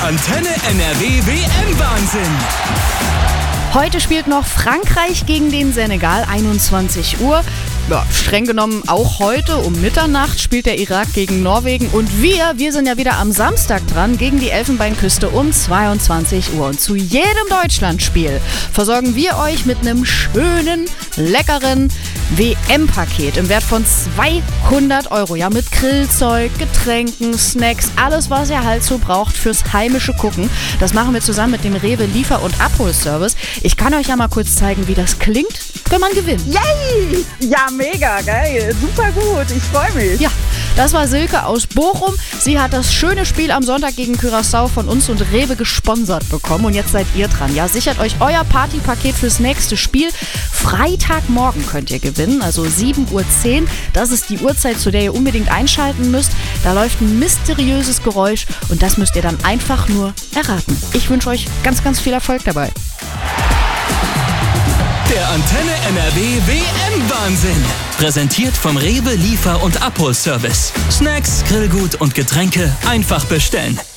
Der Antenne NRW WM-Wahnsinn. Heute spielt noch Frankreich gegen den Senegal, 21 Uhr. Ja, streng genommen auch heute um Mitternacht spielt der Irak gegen Norwegen. Und wir sind ja wieder am Samstag dran gegen die Elfenbeinküste um 22 Uhr. Und zu jedem Deutschlandspiel versorgen wir euch mit einem schönen, leckeren WM-Paket im Wert von 200 Euro. Ja, mit Grillzeug, Getränken, Snacks, alles, was ihr halt so braucht fürs heimische Gucken. Das machen wir zusammen mit dem Rewe Liefer- und Abholservice. Ich kann euch ja mal kurz zeigen, wie das klingt, wenn man gewinnt. Yay! Ja, mega geil. Super gut. Ich freue mich. Ja, das war Silke aus Bochum. Sie hat das schöne Spiel am Sonntag gegen Curaçao von uns und Rewe gesponsert bekommen. Und jetzt seid ihr dran. Ja, sichert euch euer Partypaket fürs nächste Spiel. Freitagmorgen könnt ihr gewinnen, also 7:10 Uhr. Das ist die Uhrzeit, zu der ihr unbedingt einschalten müsst. Da läuft ein mysteriöses Geräusch und das müsst ihr dann einfach nur erraten. Ich wünsche euch ganz, ganz viel Erfolg dabei. Der Antenne NRW WM-Wahnsinn. Präsentiert vom Rewe Liefer- und Abholservice. Snacks, Grillgut und Getränke einfach bestellen.